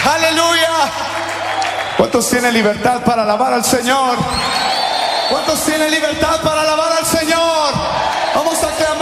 Aleluya. ¿Cuántos tienen libertad para alabar al Señor? ¿Cuántos tienen libertad para alabar al Señor? Vamos a clamar.